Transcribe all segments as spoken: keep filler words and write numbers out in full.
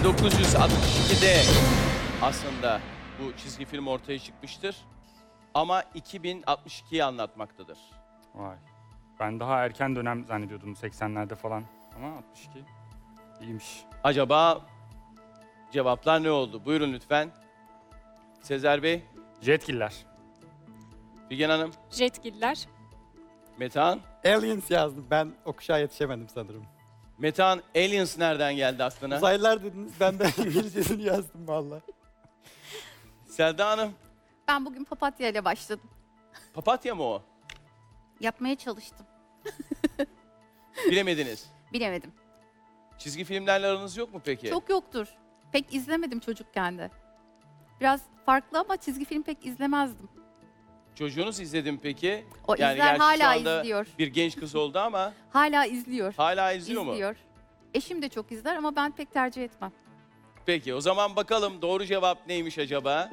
bin dokuz yüz altmış ikide aslında bu çizgi film ortaya çıkmıştır. Ama iki bin altmış ikiyi anlatmaktadır. Vay. Ben daha erken dönem zannediyordum seksenlerde falan. Ama altmış iki. İyiymiş. Acaba cevaplar ne oldu? Buyurun lütfen. Sezer Bey, Jetgiller. Figen Hanım, Jetgiller. Metehan. Aliens yazdım. Ben o kuşağa yetişemedim sanırım. Metehan, Aliens nereden geldi aklına? Uzaylılar dediniz. Ben de İngilizcesini yazdım valla. Selda Hanım, Ben bugün papatya ile başladım. papatya mı o? Yapmaya çalıştım. Bilemediniz. Bilemedim. Çizgi filmlerle aranız yok mu peki? Çok yoktur. Pek izlemedim çocukken de. Biraz farklı ama çizgi film pek izlemezdim. Çocuğunuz izledi mi peki? O izler, gerçi şu hala anda izliyor. bir genç kız oldu ama Hala izliyor. hala izliyor, mu? İzliyor. Eşim de çok izler ama ben pek tercih etmem. Peki o zaman bakalım doğru cevap neymiş acaba?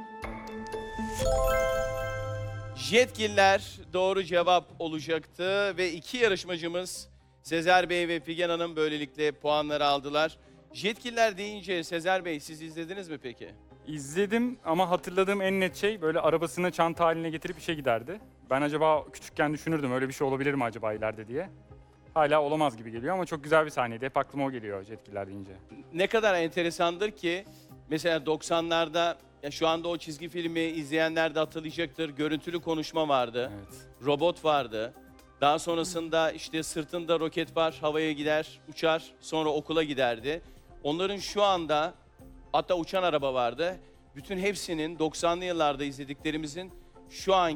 Jetgiller doğru cevap olacaktı ve iki yarışmacımız Sezer Bey ve Figen Hanım böylelikle puanları aldılar. Jetgiller deyince Sezer Bey siz izlediniz mi peki? İzledim ama hatırladığım en net şey böyle arabasını çanta haline getirip işe giderdi. Ben acaba küçükken düşünürdüm öyle bir şey olabilir mi acaba ileride diye. Hala olamaz gibi geliyor ama çok güzel bir sahneydi. Hep aklıma o geliyor Jetgiller deyince. Ne kadar enteresandır ki mesela doksanlarda ya şu anda o çizgi filmi izleyenler de hatırlayacaktır. Görüntülü konuşma vardı. Evet. Robot vardı. Daha sonrasında işte sırtında roket var, havaya gider, uçar, sonra okula giderdi. Onların şu anda, hatta uçan araba vardı. Bütün hepsinin doksanlı yıllarda izlediklerimizin şu an